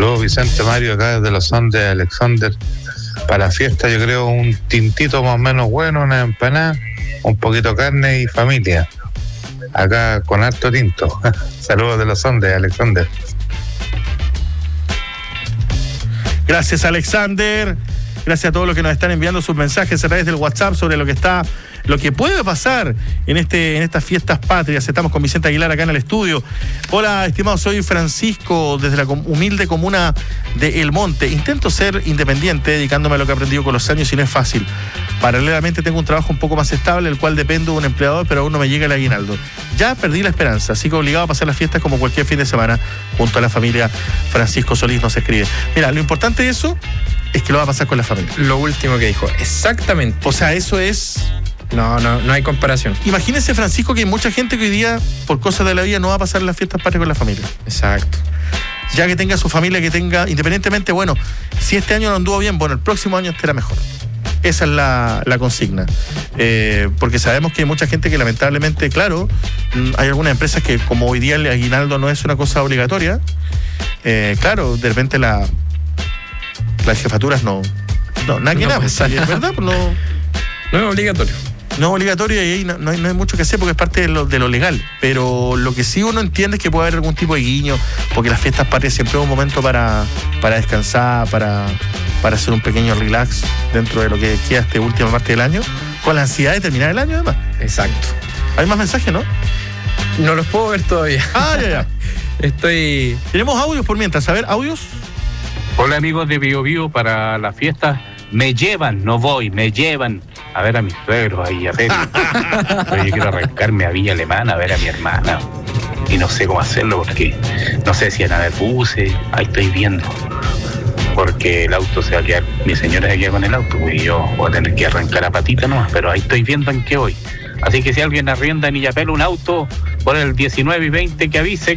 Saludos, Vicente Mario, acá desde los Andes, Alexander. Para la fiesta yo creo un tintito más o menos bueno, una empanada, un poquito de carne y familia. Acá con harto tinto. Saludos de los Andes, Alexander. Gracias, Alexander. Gracias a todos los que nos están enviando sus mensajes a través del WhatsApp sobre lo que puede pasar en estas fiestas patrias. Estamos con Vicente Aguilar acá en el estudio. Hola, estimado, soy Francisco desde la humilde comuna de El Monte. Intento ser independiente, dedicándome a lo que he aprendido con los años y no es fácil. Paralelamente tengo un trabajo un poco más estable, el cual dependo de un empleador, pero aún no me llega el aguinaldo. Ya perdí la esperanza, así que obligado a pasar las fiestas como cualquier fin de semana junto a la familia. Francisco Solís nos escribe. Mira, lo importante de eso es que lo va a pasar con la familia. Lo último que dijo, exactamente. O sea, eso es... No hay comparación. Imagínese, Francisco, que hay mucha gente que hoy día, por cosas de la vida, no va a pasar las fiestas patrias con la familia. Exacto. Ya que tenga su familia, que tenga, independientemente, bueno, si este año no anduvo bien, bueno, el próximo año estará mejor. Esa es la consigna. Porque sabemos que hay mucha gente que lamentablemente, claro, hay algunas empresas que como hoy día el aguinaldo no es una cosa obligatoria, claro, de repente las jefaturas no nada que nada, es verdad, no es obligatorio. No es obligatorio y ahí no hay mucho que hacer porque es parte de lo legal. Pero lo que sí uno entiende es que puede haber algún tipo de guiño, porque las fiestas patrias siempre es un momento para descansar, para hacer un pequeño relax dentro de lo que queda esta última parte del año, con la ansiedad de terminar el año además. Exacto. Hay más mensajes, ¿no? No los puedo ver todavía. Ya. Tenemos audios por mientras. A ver, audios. Hola, amigos de Bio Bio. Para la fiesta me llevan a ver a mis suegros ahí a Feria. Pero yo quiero arrancarme a Villa Alemana a ver a mi hermana. Y no sé cómo hacerlo porque no sé si van a haber buses. Ahí estoy viendo. Porque el auto se va a quedar, mi señora se queda con el auto y yo voy a tener que arrancar a patita nomás, pero ahí estoy viendo en qué voy. Así que si alguien arrienda en Illapel un auto por el 19 y 20, que avise.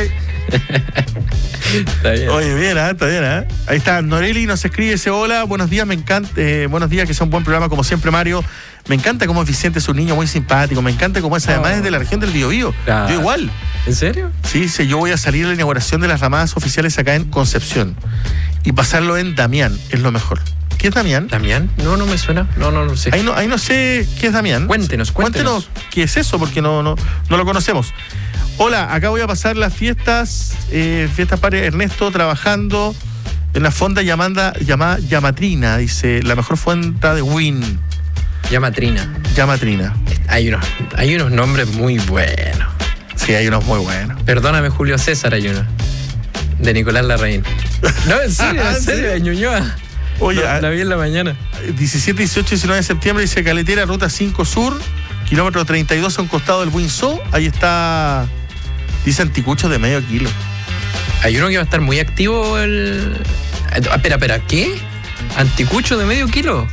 Está bien. Oye, bien, está bien, Ahí está, Noreli nos escribe, dice, hola, buenos días, me encanta, buenos días, que sea un buen programa, como siempre, Mario. Me encanta cómo es Vicente, es un niño muy simpático, me encanta cómo es, además es de la región del Biobío. Yo igual. ¿En serio? Sí, yo voy a salir a la inauguración de las ramadas oficiales acá en Concepción y pasarlo en Damián, es lo mejor. ¿Qué es Damián? ¿Damián? No me suena. No sé. Ahí no sé qué es Damián. Cuéntenos. ¿Qué es eso? Porque no lo conocemos. Hola, acá voy a pasar las fiestas patrias. Ernesto trabajando en la fonda llamada Llamatrina, dice, la mejor fonda de Win. Llamatrina. Hay unos nombres muy buenos. Sí, hay unos muy buenos. Perdóname, Julio César, hay uno. De Nicolás Larraín. No, en serio, de Ñuñoa. Oye, la vi en la mañana. 17, 18, 19 de septiembre, dice Caletera, ruta 5 Sur, kilómetro 32 a un costado del Buinzó. Ahí está, dice anticucho de medio kilo. Hay uno que va a estar muy activo Espera, ¿qué? ¿Anticucho de medio kilo?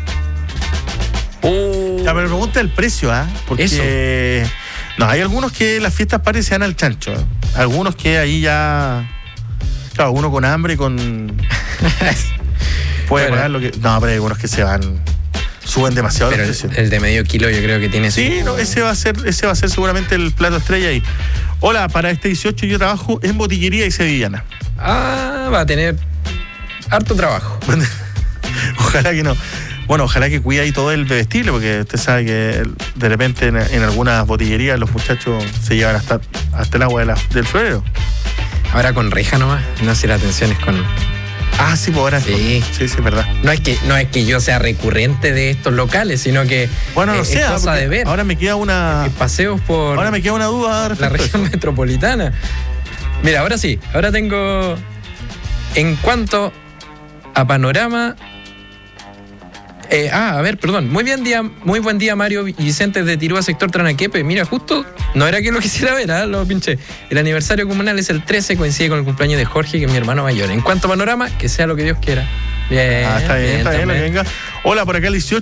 Ya, pero pregunta el precio, porque eso. No, hay algunos que las fiestas patrias se dan al chancho. Algunos que ahí ya... Claro, uno con hambre, puede pagar lo que... No, pero hay algunos que suben demasiado los precios. El de medio kilo yo creo que tiene... Sí, ese va a ser seguramente el plato estrella ahí. Hola, para este 18 yo trabajo en botillería y sevillana. Va a tener harto trabajo. Ojalá que no. Bueno, ojalá que cuide ahí todo el bebestible, porque usted sabe que de repente en algunas botillerías los muchachos se llevan hasta el agua del florero. Ahora con reja nomás, no sé, la atención es con... Sí, pues ahora sí, es verdad. No es que yo sea recurrente de estos locales, sino que bueno, no sé, es cosa de ver. Ahora me queda paseos por... Ahora me queda una duda la región metropolitana. Mira, ahora tengo... En cuanto a panorama... a ver, perdón. Muy buen día, Mario y Vicente de Tirúa, sector Tranaquepe. Mira, justo, no era que lo quisiera ver, lo pinché. El aniversario comunal es el 13, coincide con el cumpleaños de Jorge, que es mi hermano mayor. En cuanto a panorama, que sea lo que Dios quiera. Bien. Está bien, lo que venga. Hola, por acá el 18